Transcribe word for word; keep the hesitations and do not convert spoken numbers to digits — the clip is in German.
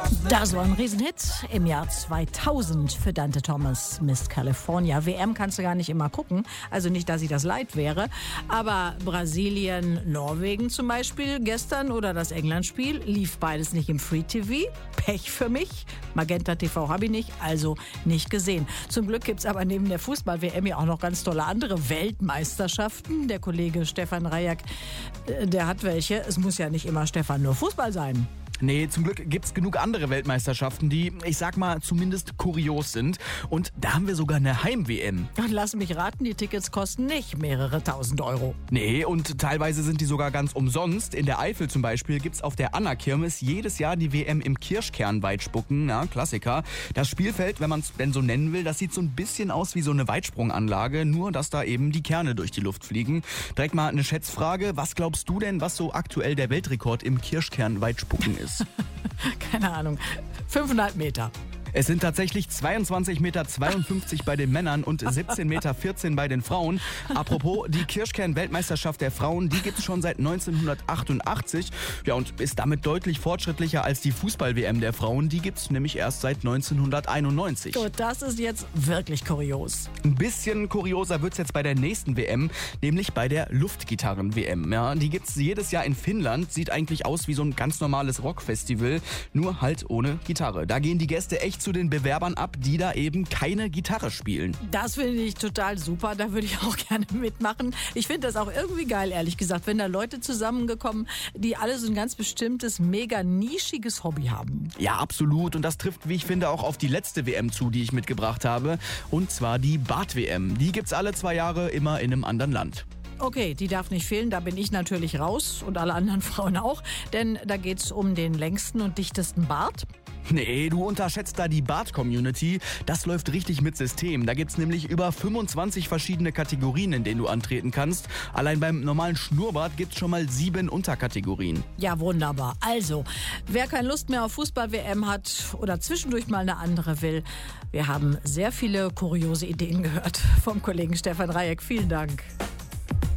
Das war ein Riesenhit im Jahr zweitausend für Dante Thomas, Miss California. W M kannst du gar nicht immer gucken, also nicht, dass ich das leid wäre. Aber Brasilien, Norwegen zum Beispiel gestern oder das England-Spiel lief beides nicht im Free-T V. Pech für mich. Magenta T V habe ich nicht, also nicht gesehen. Zum Glück gibt es aber neben der Fußball-W M ja auch noch ganz tolle andere Weltmeisterschaften. Der Kollege Stefan Rajak, der hat welche. Es muss ja nicht immer, Stefan, nur Fußball sein. Nee, zum Glück gibt's genug andere Weltmeisterschaften, die, ich sag mal, zumindest kurios sind. Und da haben wir sogar eine Heim-W M. Und lass mich raten, die Tickets kosten nicht mehrere tausend Euro. Nee, und teilweise sind die sogar ganz umsonst. In der Eifel zum Beispiel gibt's auf der Anna-Kirmes jedes Jahr die W M im Kirschkernweitspucken. Ja, Klassiker. Das Spielfeld, wenn man es denn so nennen will, das sieht so ein bisschen aus wie so eine Weitsprunganlage, nur dass da eben die Kerne durch die Luft fliegen. Direkt mal eine Schätzfrage. Was glaubst du denn, was so aktuell der Weltrekord im Kirschkernweitspucken ist? Keine Ahnung. fünfhundert Meter. Es sind tatsächlich zweiundzwanzig Komma zweiundfünfzig Meter bei den Männern und siebzehn Komma vierzehn Meter bei den Frauen. Apropos, die Kirschkern-Weltmeisterschaft der Frauen, die gibt's schon seit neunzehnhundertachtundachtzig. Ja, und ist damit deutlich fortschrittlicher als die Fußball-W M der Frauen. Die gibt's nämlich erst seit neunzehnhunderteinundneunzig. Gut, das ist jetzt wirklich kurios. Ein bisschen kurioser wird's jetzt bei der nächsten W M, nämlich bei der Luftgitarren-W M. Ja, die gibt's jedes Jahr in Finnland. Sieht eigentlich aus wie so ein ganz normales Rockfestival, nur halt ohne Gitarre. Da gehen die Gäste echt zu den Bewerbern ab, die da eben keine Gitarre spielen. Das finde ich total super, da würde ich auch gerne mitmachen. Ich finde das auch irgendwie geil, ehrlich gesagt, wenn da Leute zusammengekommen, die alle so ein ganz bestimmtes, mega nischiges Hobby haben. Ja, absolut. Und das trifft, wie ich finde, auch auf die letzte W M zu, die ich mitgebracht habe. Und zwar die Bad-W M. Die gibt's alle zwei Jahre, immer in einem anderen Land. Okay, die darf nicht fehlen, da bin ich natürlich raus und alle anderen Frauen auch, denn da geht's um den längsten und dichtesten Bart. Nee, du unterschätzt da die Bart-Community. Das läuft richtig mit System. Da gibt's nämlich über fünfundzwanzig verschiedene Kategorien, in denen du antreten kannst. Allein beim normalen Schnurrbart gibt's schon mal sieben Unterkategorien. Ja, wunderbar. Also, wer keine Lust mehr auf Fußball-W M hat oder zwischendurch mal eine andere will, wir haben sehr viele kuriose Ideen gehört vom Kollegen Stefan Rajak. Vielen Dank.